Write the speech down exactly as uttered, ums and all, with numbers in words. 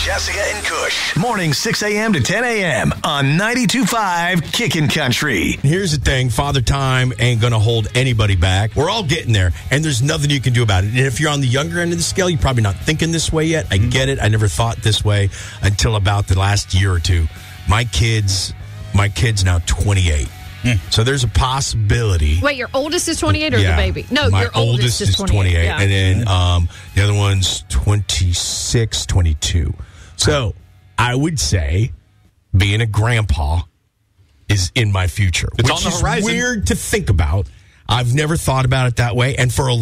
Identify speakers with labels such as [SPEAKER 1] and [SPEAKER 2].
[SPEAKER 1] Jessica and Kush. Morning six a.m. to ten a.m. on ninety-two point five Kickin' Country.
[SPEAKER 2] Here's the thing. Father Time ain't going to hold anybody back. We're all getting there, and there's nothing you can do about it. And if you're on the younger end of the scale, you're probably not thinking this way yet. I get it. I never thought this way until about the last year or two. My kids, my kid's now twenty-eight. Mm. So there's a possibility.
[SPEAKER 3] Wait, your oldest is twenty-eight or
[SPEAKER 2] yeah,
[SPEAKER 3] the baby? No,
[SPEAKER 2] my
[SPEAKER 3] your oldest,
[SPEAKER 2] oldest is twenty-eight. twenty-eight
[SPEAKER 3] yeah.
[SPEAKER 2] And then um, the other one's twenty-six, twenty-two. So I would say being a grandpa is in my future.
[SPEAKER 4] It's
[SPEAKER 2] which
[SPEAKER 4] on the
[SPEAKER 2] is
[SPEAKER 4] horizon.
[SPEAKER 2] Weird to think about. I've never thought about it that way. And for a